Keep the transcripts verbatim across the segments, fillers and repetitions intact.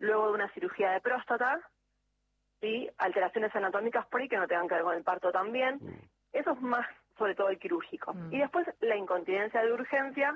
luego de una cirugía de próstata, y alteraciones anatómicas por ahí que no tengan que ver con el parto también. Mm. Eso es más, sobre todo, el quirúrgico. Mm. Y después la incontinencia de urgencia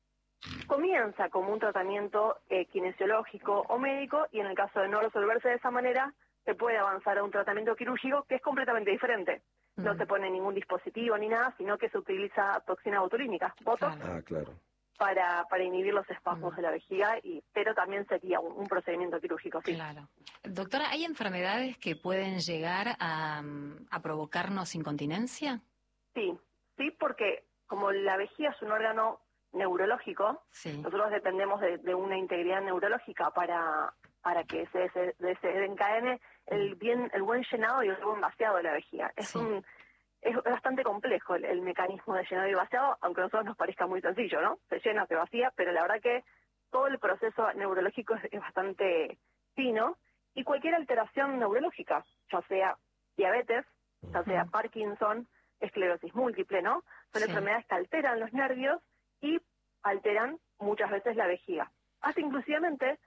comienza como un tratamiento eh, kinesiológico o médico, y en el caso de no resolverse de esa manera, se puede avanzar a un tratamiento quirúrgico que es completamente diferente. Mm. No se pone ningún dispositivo ni nada, sino que se utiliza toxina botulínica, botox, ah, claro. para, para inhibir los espasmos mm. de la vejiga, y pero también sería un, un procedimiento quirúrgico, sí. Claro. Doctora, ¿hay enfermedades que pueden llegar a, a provocarnos incontinencia? Sí, sí, porque como la vejiga es un órgano neurológico, sí. nosotros dependemos de, de una integridad neurológica para, para que se, se, se desencadene el, bien, el buen llenado y el buen vaciado de la vejiga. Es sí. un es bastante complejo el, el mecanismo de llenado y vaciado, aunque a nosotros nos parezca muy sencillo, ¿no? Se llena, se vacía, pero la verdad que todo el proceso neurológico es, es bastante fino, y cualquier alteración neurológica, ya sea diabetes, ya sea uh-huh. Parkinson, esclerosis múltiple, ¿no? Son sí. enfermedades que alteran los nervios y alteran muchas veces la vejiga. Hasta inclusivamente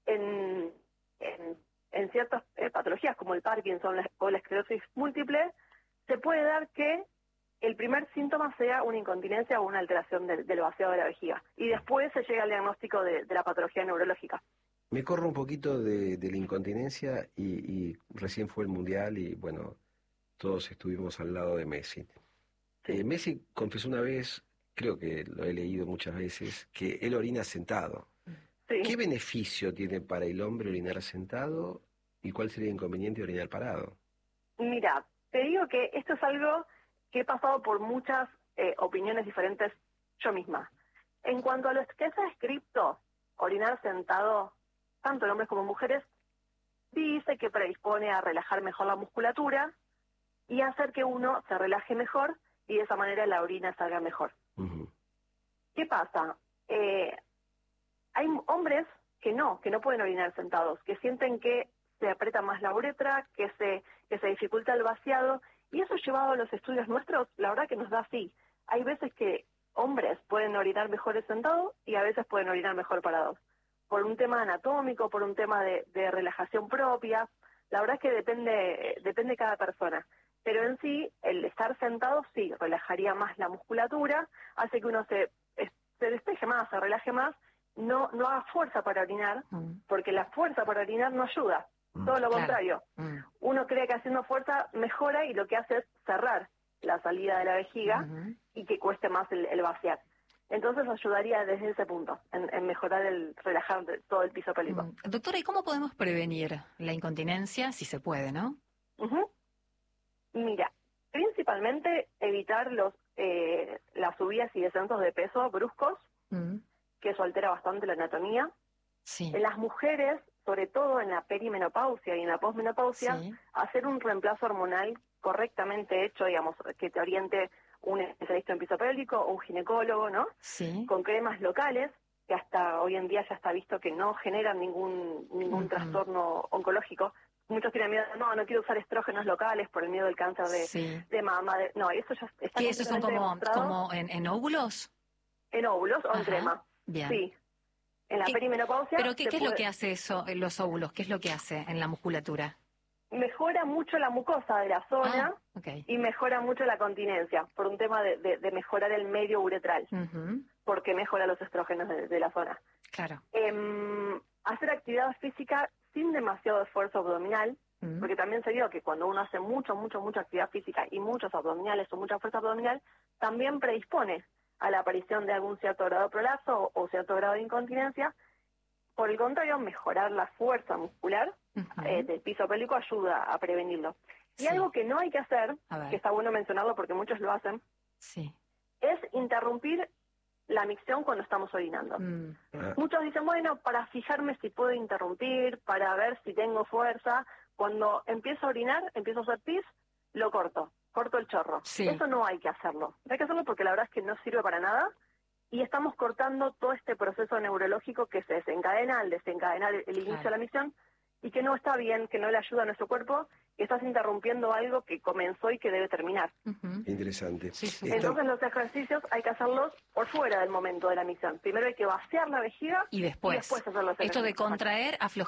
en, en, en ciertas eh, patologías como el Parkinson o la esclerosis múltiple, se puede dar que el primer síntoma sea una incontinencia o una alteración del, del vaciado de la vejiga, y después se llega al diagnóstico de, de la patología neurológica. Me corro un poquito de, de la incontinencia y, y recién fue el Mundial y bueno, todos estuvimos al lado de Messi. Sí. Eh, Messi confesó una vez, creo que lo he leído muchas veces, que él orina sentado. Sí. ¿Qué beneficio tiene para el hombre orinar sentado y cuál sería el inconveniente de orinar parado? Mira, te digo que esto es algo que he pasado por muchas eh, opiniones diferentes yo misma. En cuanto a lo que está escrito, orinar sentado, tanto en hombres como en mujeres, dice que predispone a relajar mejor la musculatura y hacer que uno se relaje mejor y de esa manera la orina salga mejor. Uh-huh. ¿Qué pasa? Eh, hay hombres que no, que no pueden orinar sentados, que sienten que se aprieta más la uretra, que se que se dificulta el vaciado, y eso llevado a los estudios nuestros, la verdad que nos da así. Hay veces que hombres pueden orinar mejor sentados y a veces pueden orinar mejor parados, por un tema anatómico, por un tema de, de relajación propia. La verdad es que depende depende de cada persona, pero en sí, el estar sentado sí, relajaría más la musculatura, hace que uno se, se despeje más, se relaje más, no, no haga fuerza para orinar, mm. porque la fuerza para orinar no ayuda. Todo lo contrario. Claro. Mm. Uno cree que haciendo fuerza mejora y lo que hace es cerrar la salida de la vejiga uh-huh. y que cueste más el, el vaciar. Entonces ayudaría desde ese punto, en, en mejorar el relajar de todo el piso pélvico. Mm. Doctora, ¿y cómo podemos prevenir la incontinencia si se puede, no? Uh-huh. Mira, principalmente evitar los eh, las subidas y descensos de peso bruscos, uh-huh. que eso altera bastante la anatomía. Sí. En las mujeres, sobre todo en la perimenopausia y en la posmenopausia, sí. hacer un reemplazo hormonal correctamente hecho, digamos, que te oriente un especialista en piso pélvico o un ginecólogo, ¿no? Sí. Con cremas locales, que hasta hoy en día ya está visto que no generan ningún ningún uh-huh. trastorno oncológico. Muchos tienen miedo, no, no quiero usar estrógenos locales por el miedo del cáncer de, sí. de mama. De, no, eso ya está. ¿Qué, esos son como, como en, en óvulos? En óvulos o Ajá. en crema. Bien. Sí. En la ¿Qué, perimenopausia... ¿Pero qué, qué puede... es lo que hace eso, en los óvulos? ¿Qué es lo que hace en la musculatura? Mejora mucho la mucosa de la zona ah, okay. y mejora mucho la continencia, por un tema de, de, de mejorar el medio uretral, uh-huh. porque mejora los estrógenos de, de la zona. Claro. Eh, hacer actividad física sin demasiado esfuerzo abdominal, uh-huh. porque también se vio que cuando uno hace mucho, mucho, mucha actividad física y muchos abdominales o mucha fuerza abdominal, también predispone a la aparición de algún cierto grado de prolapso o, o cierto grado de incontinencia. Por el contrario, mejorar la fuerza muscular uh-huh. eh, del piso pélvico ayuda a prevenirlo. Y sí. algo que no hay que hacer, que está bueno mencionarlo porque muchos lo hacen, sí. es interrumpir la micción cuando estamos orinando. Mm. Uh-huh. Muchos dicen, bueno, para fijarme si puedo interrumpir, para ver si tengo fuerza, cuando empiezo a orinar, empiezo a hacer pis, lo corto. corto el chorro. Sí. Eso no hay que hacerlo. No hay que hacerlo porque la verdad es que no sirve para nada y estamos cortando todo este proceso neurológico que se desencadena al desencadenar el, el inicio claro. de la misión y que no está bien, que no le ayuda a nuestro cuerpo, que estás interrumpiendo algo que comenzó y que debe terminar. Uh-huh. Interesante. Sí, sí. Entonces los ejercicios hay que hacerlos por fuera del momento de la misión. Primero hay que vaciar la vejiga y después, y después hacer los ejercicios. Esto de contraer, aflojar.